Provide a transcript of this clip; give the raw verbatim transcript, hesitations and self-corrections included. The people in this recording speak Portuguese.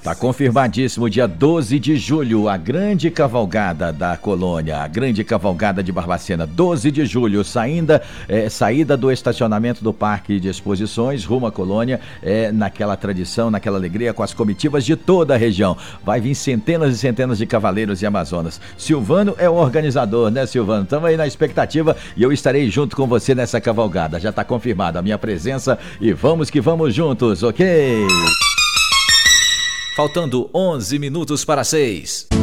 Tá confirmadíssimo, dia doze de julho, a grande cavalgada da colônia, a grande cavalgada de Barbacena, doze de julho, saída, é, saída do estacionamento do Parque de Exposições, rumo à colônia, é, naquela tradição, naquela alegria, com as comitivas de toda a região. Vai vir centenas e centenas de cavaleiros e amazonas. Silvano é o organizador, né, Silvano? Estamos aí na expectativa e eu estarei junto com você nessa cavalgada. Já está confirmada a minha presença e vamos que vamos juntos, ok? Faltando onze minutos para seis.